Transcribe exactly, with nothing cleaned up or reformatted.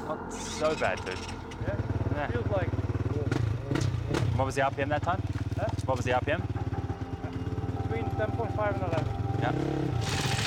Not so bad, dude. Yeah? Yeah. Feels like What was the R P M that time? Huh? What was the R P M? between ten point five and eleven. Yeah.